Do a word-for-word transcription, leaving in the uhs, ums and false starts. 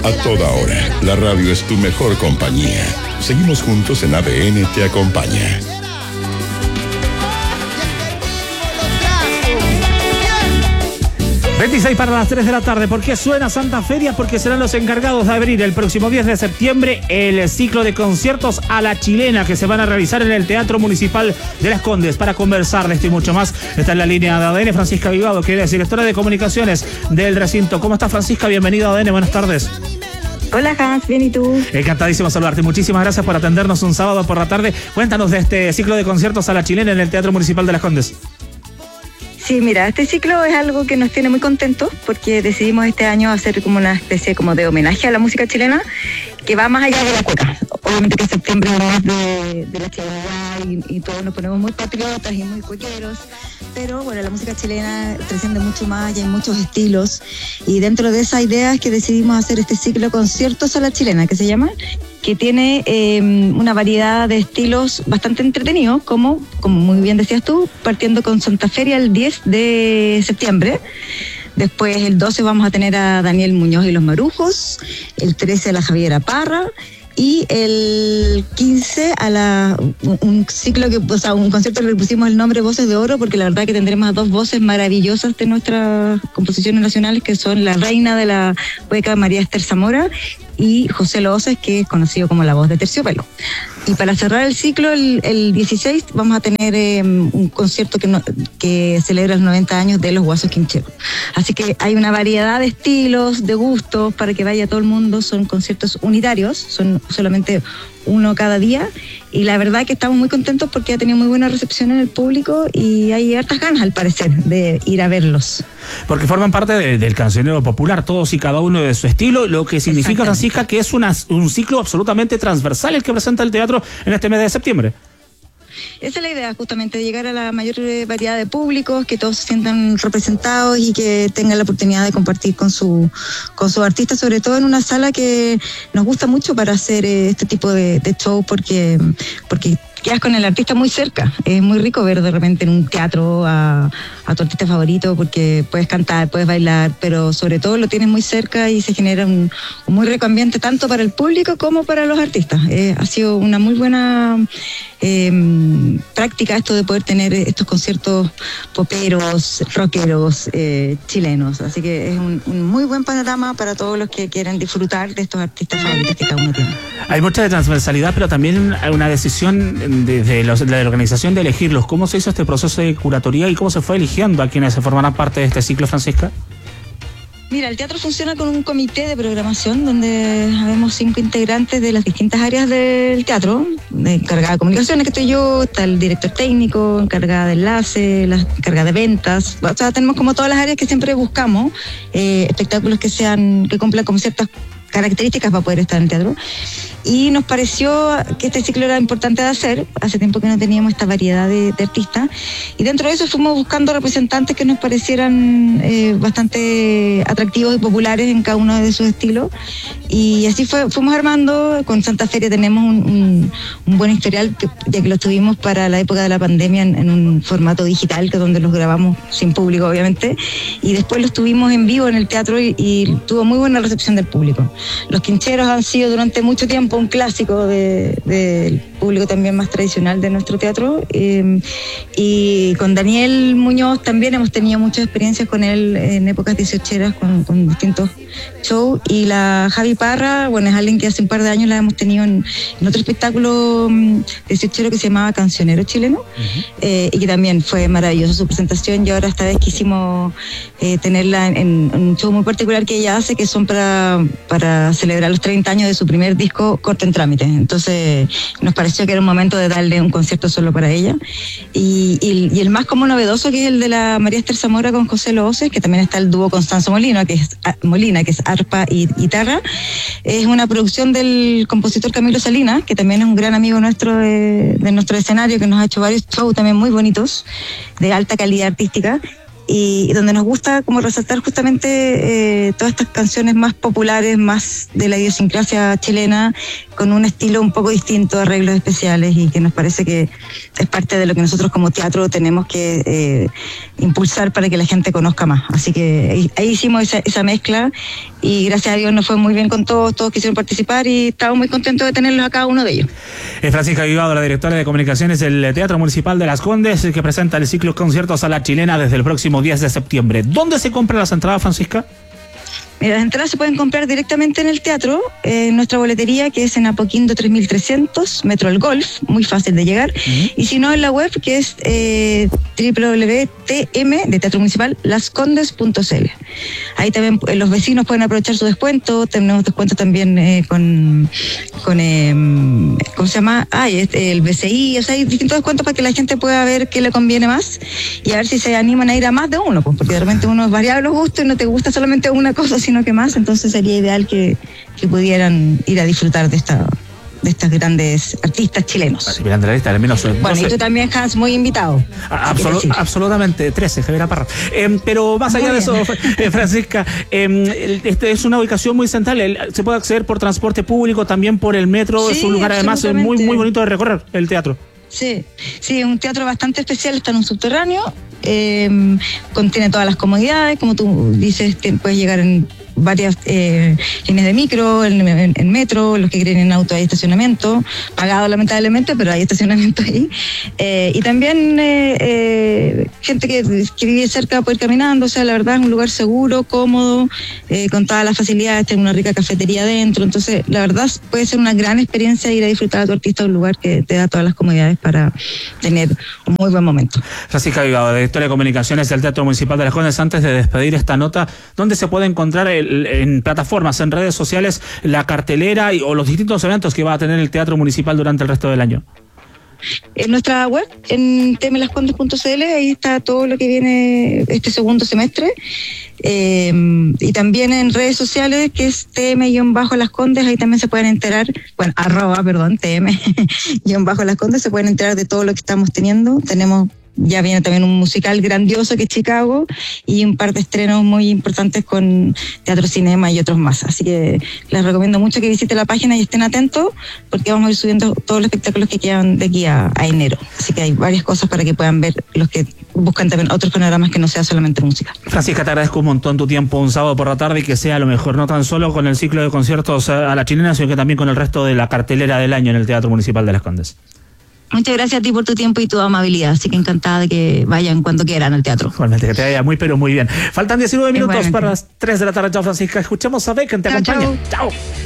A toda hora, la radio es tu mejor compañía. Seguimos juntos en A D N Te Acompaña. veintiséis para las tres de la tarde. ¿Por qué suena Santa Feria? Porque serán los encargados de abrir el próximo diez de septiembre el ciclo de conciertos a la chilena que se van a realizar en el Teatro Municipal de Las Condes. Para conversar de esto y mucho más está en la línea de A D N Francisca Vigado, que es directora de comunicaciones del recinto. ¿Cómo estás, Francisca? Bienvenida a A D N, buenas tardes. Hola, Hans, bien, ¿y tú? Encantadísimo saludarte. Muchísimas gracias por atendernos un sábado por la tarde. Cuéntanos de este ciclo de conciertos a la chilena en el Teatro Municipal de Las Condes. Sí, mira, este ciclo es algo que nos tiene muy contentos porque decidimos este año hacer como una especie como de homenaje a la música chilena que va más allá de la cueca. Obviamente que septiembre es el mes de, de la chilenidad y, y todos nos ponemos muy patriotas y muy cuequeros, pero bueno, la música chilena trasciende mucho más y hay muchos estilos, y dentro de esa idea es que decidimos hacer este ciclo conciertos a la chilena, que se llama, que tiene eh, una variedad de estilos bastante entretenidos, como, como muy bien decías tú, partiendo con Santa Feria el diez de septiembre. Después el doce vamos a tener a Daniel Muñoz y los Marujos, el trece a la Javiera Parra, y el quince a la un ciclo que, o sea, un concierto que le pusimos el nombre Voces de Oro, porque la verdad que tendremos a dos voces maravillosas de nuestras composiciones nacionales, que son la reina de la cueca María Esther Zamora y José Looses, que es conocido como la voz de Terciopelo. Y para cerrar el ciclo, el, el dieciséis, vamos a tener eh, un concierto que, no, que celebra los noventa años de los Guasos Quincheros. Así que hay una variedad de estilos, de gustos, para que vaya todo el mundo. Son conciertos unitarios, son solamente uno cada día, y la verdad que estamos muy contentos porque ha tenido muy buena recepción en el público y hay hartas ganas, al parecer, de ir a verlos. Porque forman parte de, del cancionero popular, todos y cada uno de su estilo, lo que significa, Francisca, que es una, un ciclo absolutamente transversal el que presenta el teatro en este mes de septiembre. Esa es la idea, justamente, de llegar a la mayor variedad de públicos, que todos se sientan representados y que tengan la oportunidad de compartir con su con sus artistas, sobre todo en una sala que nos gusta mucho para hacer este tipo de, de show, porque porque quedas con el artista muy cerca. Es muy rico ver de repente en un teatro a, a tu artista favorito, porque puedes cantar, puedes bailar, pero sobre todo lo tienes muy cerca y se genera un, un muy rico ambiente tanto para el público como para los artistas. Eh, ha sido una muy buena eh, práctica esto de poder tener estos conciertos poperos, rockeros, eh, chilenos. Así que es un, un muy buen panorama para todos los que quieran disfrutar de estos artistas favoritos que cada uno tiene. Hay mucha transversalidad, pero también una decisión de, de, los, de la organización de elegirlos. ¿Cómo se hizo este proceso de curatoría y cómo se fue eligiendo a quienes se formarán parte de este ciclo, Francisca? Mira, el teatro funciona con un comité de programación donde habemos cinco integrantes de las distintas áreas del teatro. Encargada de comunicaciones, que estoy yo, está el director técnico, encargada de enlace, la encargada de ventas. O sea, tenemos como todas las áreas que siempre buscamos, eh, espectáculos que sean, que cumplan con ciertas características para poder estar en el teatro. Y nos pareció que este ciclo era importante de hacer. Hace tiempo que no teníamos esta variedad de, de artistas, y dentro de eso fuimos buscando representantes que nos parecieran eh, bastante atractivos y populares en cada uno de sus estilos, y así fue, fuimos armando. Con Santa Feria tenemos un, un, un buen historial, que, ya que lo tuvimos para la época de la pandemia en, en un formato digital, que es donde los grabamos sin público, obviamente, y después los tuvimos en vivo en el teatro y, y tuvo muy buena recepción del público. Los Quincheros han sido durante mucho tiempo un clásico de, del público también más tradicional de nuestro teatro, eh, y con Daniel Muñoz también hemos tenido muchas experiencias con él en épocas dieciocheras con, con distintos shows, y la Javi Parra, bueno, es alguien que hace un par de años la hemos tenido en, en otro espectáculo dieciochero que se llamaba Cancionero Chileno, uh-huh. eh, y que también fue maravillosa su presentación, y ahora esta vez quisimos eh, tenerla en, en un show muy particular que ella hace, que son para, para celebrar los treinta años de su primer disco Corte en Trámite. Entonces nos pareció que era un momento de darle un concierto solo para ella, y, y, y el más como novedoso, que es el de la María Esther Zamora con José Looses, que también está el dúo Constanzo Molina, que es Molina, que es arpa y guitarra. Es una producción del compositor Camilo Salinas, que también es un gran amigo nuestro de, de nuestro escenario, que nos ha hecho varios shows también muy bonitos, de alta calidad artística, y donde nos gusta como resaltar justamente eh, todas estas canciones más populares, más de la idiosincrasia chilena, con un estilo un poco distinto, arreglos especiales, y que nos parece que es parte de lo que nosotros como teatro tenemos que eh, impulsar para que la gente conozca más. Así que ahí, ahí hicimos esa, esa mezcla, y gracias a Dios nos fue muy bien con todos, todos quisieron participar y estamos muy contentos de tenerlos a cada uno de ellos. Es Francisca Vivado, la directora de comunicaciones del Teatro Municipal de Las Condes, que presenta el ciclo Conciertos a la Chilena desde el próximo diez de septiembre. ¿Dónde se compran las entradas, Francisca? Mira, las entradas se pueden comprar directamente en el teatro, eh, en nuestra boletería, que es en Apoquindo tres mil trescientos, Metro El Golf, muy fácil de llegar. Uh-huh. Y si no, en la web, que es eh, doble u doble u doble u punto t m de Teatro Municipal, las condes punto c l. Ahí también eh, los vecinos pueden aprovechar su descuento. Tenemos descuento también eh, con, con eh, ¿cómo se llama? Ah, el B C I, o sea, hay distintos descuentos para que la gente pueda ver qué le conviene más y a ver si se animan a ir a más de uno, pues, porque de repente uno es variable los gustos y no te gusta solamente una cosa, sino que más, entonces sería ideal que, que pudieran ir a disfrutar de esta de estas grandes artistas chilenos. Mirando la lista, al menos bueno, doce. Y tú también, Hans, muy invitado. Absol absolutamente, trece, Javier Parra. Eh, pero más allá de eso, eh, Francisca, eh, este es una ubicación muy central. El, se puede acceder por transporte público, también por el metro. Sí, es un lugar además muy, muy bonito de recorrer, el teatro. Sí, sí, un teatro bastante especial, está en un subterráneo, eh, contiene todas las comodidades, como tú dices, te, puedes llegar en varias eh, líneas de micro, en, en, en metro, los que quieren en auto hay estacionamiento, pagado lamentablemente, pero hay estacionamiento ahí. Eh, y también eh, eh, gente que, que vive cerca puede ir caminando, o sea, la verdad es un lugar seguro, cómodo, eh, con todas las facilidades, tiene una rica cafetería adentro, entonces la verdad puede ser una gran experiencia ir a disfrutar a tu artista a un lugar que te da todas las comodidades para tener un muy buen momento. Francisca Vivado, directora de comunicaciones del Teatro Municipal de Las Condes, antes de despedir esta nota, ¿dónde se puede encontrar el en plataformas, en redes sociales, la cartelera y, o los distintos eventos que va a tener el Teatro Municipal durante el resto del año? En nuestra web, en t m las condes punto c l, ahí está todo lo que viene este segundo semestre. Eh, y también en redes sociales, que es tm-las condes, ahí también se pueden enterar, bueno, arroba, perdón, tm-las condes, se pueden enterar de todo lo que estamos teniendo. Tenemos Ya viene también un musical grandioso que es Chicago y un par de estrenos muy importantes con Teatro Cinema y otros más. Así que les recomiendo mucho que visiten la página y estén atentos porque vamos a ir subiendo todos los espectáculos que quedan de aquí a, a enero. Así que hay varias cosas para que puedan ver los que buscan también otros panoramas que no sea solamente música. Francisca, te agradezco un montón tu tiempo un sábado por la tarde y que sea lo mejor, no tan solo con el ciclo de conciertos a la chilena, sino que también con el resto de la cartelera del año en el Teatro Municipal de Las Condes. Muchas gracias a ti por tu tiempo y tu amabilidad, así que encantada de que vayan cuando quieran al teatro. Igualmente, que te vaya muy pero muy bien. Faltan diecinueve minutos para las tres de la tarde. Chao, Francisca. Escuchamos a Becken, te acompaña. Chao.